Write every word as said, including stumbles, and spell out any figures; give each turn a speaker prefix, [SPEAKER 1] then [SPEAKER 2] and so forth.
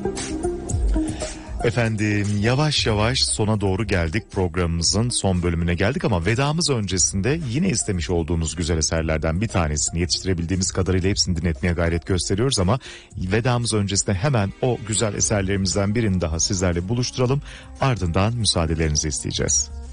[SPEAKER 1] Efendim yavaş yavaş sona doğru geldik, programımızın son bölümüne geldik ama vedamız öncesinde yine istemiş olduğunuz güzel eserlerden bir tanesini yetiştirebildiğimiz kadarıyla hepsini dinletmeye gayret gösteriyoruz ama vedamız öncesinde hemen o güzel eserlerimizden birini daha sizlerle buluşturalım, ardından müsaadelerinizi isteyeceğiz.